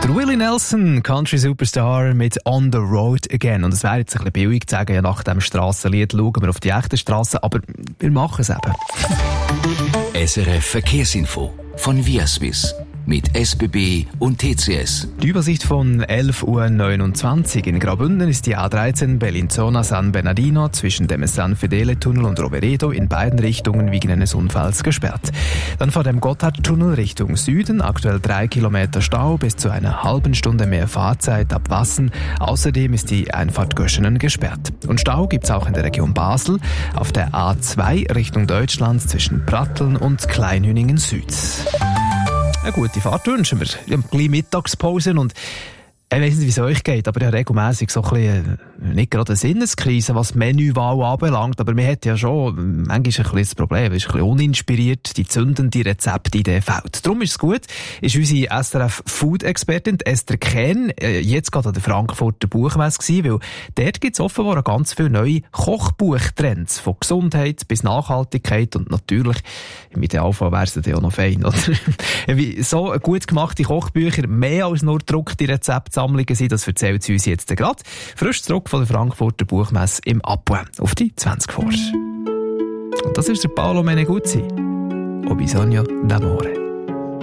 Der Willie Nelson, Country Superstar mit On the Road Again. Und es wäre jetzt ein bisschen billig zu sagen, ja, nach dem Strassenlied schauen wir auf die echten Strassen, aber wir machen es eben. SRF Verkehrsinfo von Viaswiss mit SBB und TCS. Die Übersicht von 11:29 Uhr. In Graubünden ist die A13 Bellinzona-San Bernardino zwischen dem San Fedele-Tunnel und Roveredo in beiden Richtungen wegen eines Unfalls gesperrt. Dann vor dem Gotthardtunnel Richtung Süden, aktuell 3 Kilometer Stau, bis zu einer halben Stunde mehr Fahrzeit ab Wassen. Außerdem ist die Einfahrt Göschenen gesperrt. Und Stau gibt's auch in der Region Basel, auf der A2 Richtung Deutschland zwischen Pratteln und Kleinhüningen Süd. Eine gute Fahrt wünschen wir. Wir haben gleich Mittagspause und ich weiss nicht, wie es euch geht, aber ich habe regelmässig so ein bisschen, nicht gerade eine Sinneskrise, was Menüwahl anbelangt, aber man hat ja schon manchmal ein bisschen das Problem, es ist ein bisschen uninspiriert, die zündende Rezeptidee fehlt. Darum ist es gut, ist unsere SRF-Food-Expertin Esther Kern jetzt gerade an der Frankfurter Buchmesse gewesen, weil dort gibt es offenbar ganz viele neue Kochbuchtrends, von Gesundheit bis Nachhaltigkeit und natürlich, im Idealfall wäre es ja auch noch fein, oder? Wie so gut gemachte Kochbücher mehr als nur gedruckte Rezeptsammlungen sind, das erzählt sie uns jetzt gerade. Frisch zurück von der Frankfurter Buchmesse im Apua auf die 20 vor. Und das ist der Paolo Meneguzzi. O bisogno d'amore.